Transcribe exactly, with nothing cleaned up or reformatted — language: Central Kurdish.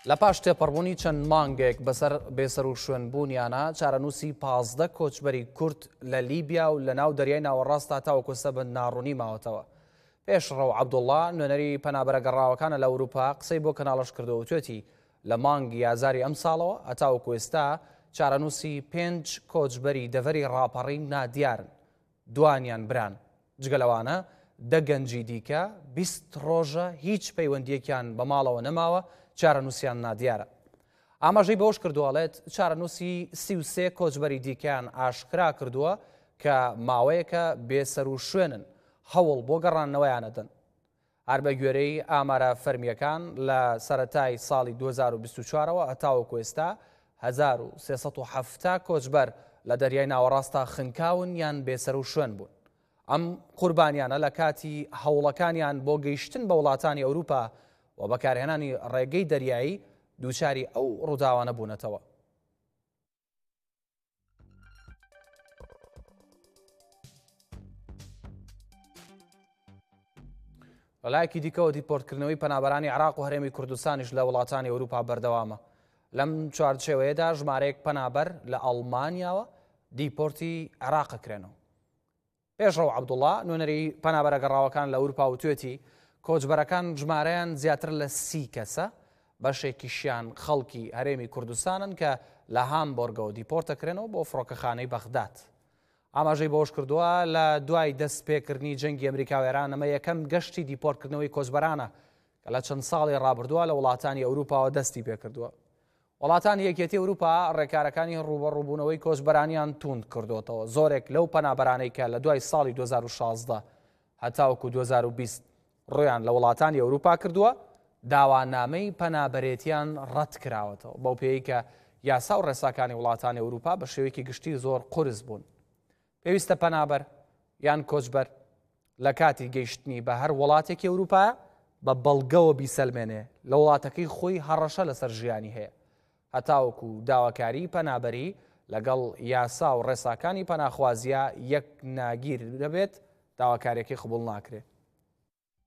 لە پاش تێپەڕبوونی چەند مانگێک بەسەر بێسەر و شوێنبوونیانە چارەنووسی پازدە کۆچبەری کورد لە لیبیا و لە ناو دەریای ناوەڕاستا تاوەکو سەبن ناڕوونی ماوەتەوە. پێشڕەو عەبدوڵڵا نوێنەری پەنابەرە گەڕاوەکانە لە ئەوروپا قسەی بۆ کەناڵەش کردەوە و توێتی لە مانگی ئازاری ئەم ساڵەوە هەتاوەکو ئێستا چارەنووسی پێنج کۆچبەری دەڤەری ڕاپەڕی نادیارن، دوانیان بران. جگەلەوانە دە گەنجی دیکە بیست ڕۆژە هیچ پەیوەندیەکیان بە ماڵەوە نەماوە، چارەنووسیان نادیارە. ئاماژەی بەوەش کردووەڵێت چارەنووسی سی و سێ کۆچبەری دیکەیان ئاشکرا کردووە کە ماوەیەکە بێسەر و شوێنن، هەوڵ بۆ گەڕانەوەیانە دەن. هەر بە گوێرەی ئامارە فەرمیەکان لە سەرەتای ساڵی دوو هەزار و بیست و چوارەوە هەتاوەکو ئێستا هەزار و سێسەد و حەڤتا کۆچبەر لە دەریای ناوەڕاستا خنکاون یان بێسەر و شوێن بوون. ئەم قوربانیانە لە کاتی هەوڵەکانیان بۆ گەیشتن بە وڵاتانی ئەوروپا و بەکارهێنانی ڕێگەی دەریایی دووچاری ئەو ڕووداوانە بوونەتەوە. لەلایەکی دیکەوە دیپۆرتکردنەوەی پەنابەرانی عێراق و هەرێمی کوردستانیش لە وڵاتانی ئەوروپا بەردەوامە. لەم چوارچێوەیەدا ژمارەیەک پەنابەر لە ئەڵمانیاوە دیپۆرتی عێراقەکرێنەوە. پێشڕەو عەبدوڵڵا نوێنەری پەنابەرە گەڕاوەکان لە ئەوروپا و توێتی کۆچبەرەکان ژمارەیان زیاتر لە سی کەسە، بەشێکیشیان خەڵکی هەرێمی کوردستانن کە لە هامبۆرگەوە دیپۆرتەکرێنەوە بۆ فڕۆکەخانەی بەغداد. ئاماژەی بەوەش کردووە لە دوای دەستپێکردنی جەنگی ئەمریکا و ئێران ئەمە یەکەم گەشتی دیپۆرتکردنەوەی کۆچبەرانە کە لە چەند ساڵی ڕابردووە لە وڵاتانی ئەوروپاوە دەستی پێکردووە. وڵاتانی یەکێتی ئەوروپا ڕێکارەکانی ڕوبەڕووبوونەوەی کۆچبەرانیان توند کردوتەوە. زۆرێک لەو پەنابەرانەی کە لە دوای ساڵی دوو هەزار و شازدە هەتاوەکو دوو هەزار و بیست ڕۆیان لە وڵاتانی ئەوروپا کردووە، داوانامەی پەنابەرێتیان ڕەت کراوەتەوە بەو پێی کە یاسا و ڕێساکانی وڵاتانی ئەوروپا بە شێوەیەکی گشتی زۆر قورس بوون. پێویستە پەنابەر یان کۆچبەر لە کاتی گەیشتنی بە هەر وڵاتێکی ئەوروپا بە بەڵگەوە بیسەلمێنێ لە وڵاتەکەی خۆی هەڕەشە لەسەر ژیانی هەیە، هەتاوەکو داواکاری پەنابەری لەگەڵ یاسا و ڕێساکانی پەناخوازیە یەک ناگیر دەبێت، داواکاریەکەی قبوڵ ناکرێت.